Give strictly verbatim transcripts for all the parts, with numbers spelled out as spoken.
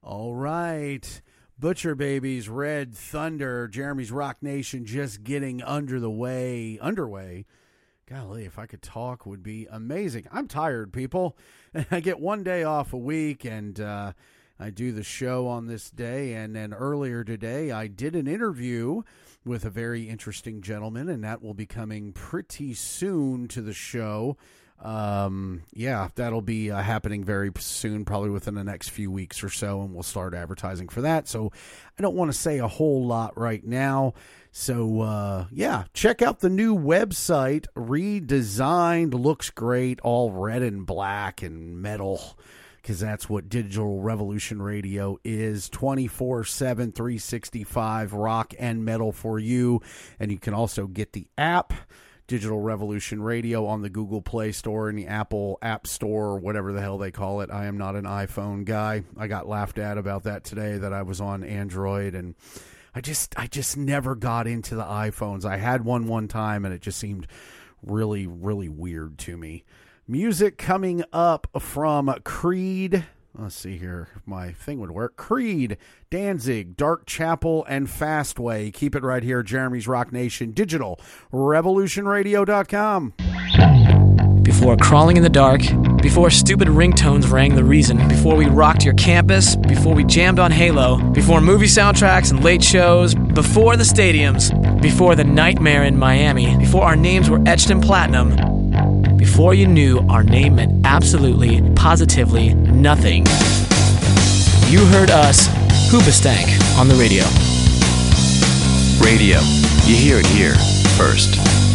All right. Butcher Babies, Red Thunder, Jeremy's Rock Nation just getting under the way, underway. Golly, if I could talk would be amazing. I'm tired, people. I get one day off a week, and uh, I do the show on this day. And then earlier today, I did an interview with a very interesting gentleman, and that will be coming pretty soon to the show. Um, yeah, that'll be uh, happening very soon, probably within the next few weeks or so, and we'll start advertising for that. So I don't want to say a whole lot right now. So, uh, yeah, check out the new website, redesigned, looks great, all red and black and metal, because that's what Digital Revolution Radio is, twenty-four seven, three sixty-five, rock and metal for you. And you can also get the app, Digital Revolution Radio, on the Google Play Store and the Apple App Store, or whatever the hell they call it. I am not an iPhone guy. I got laughed at about that today, that I was on Android, and I just I just never got into the iPhones. I had one one time, and it just seemed really, really weird to me. Music coming up from Creed. Let's see here if my thing would work. Creed, Danzig, Dark Chapel, and Fastway. Keep it right here, Jeremy's Rock Nation, Digital Revolution Radio dot com. Before crawling in the dark, before stupid ringtones rang the reason, before we rocked your campus, before we jammed on Halo, before movie soundtracks and late shows, before the stadiums, before the nightmare in Miami, before our names were etched in platinum, before you knew our name meant absolutely, positively nothing, you heard us, Hoobastank, on the radio. Radio. You hear it here first.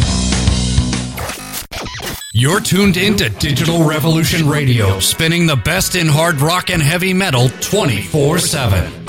You're tuned into Digital Revolution Radio, spinning the best in hard rock and heavy metal twenty-four seven.